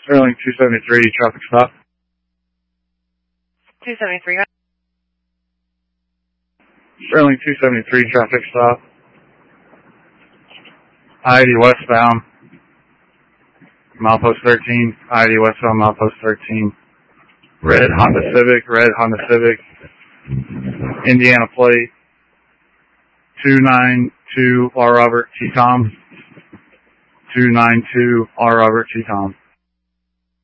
Sterling 273, traffic stop. 273. Sterling 273, traffic stop. I-80 westbound. Milepost 13. I-80 westbound, milepost 13. Red Honda Civic. Indiana plate. 292 R. Robert T. Tom. 292 R. Robert T. Tom.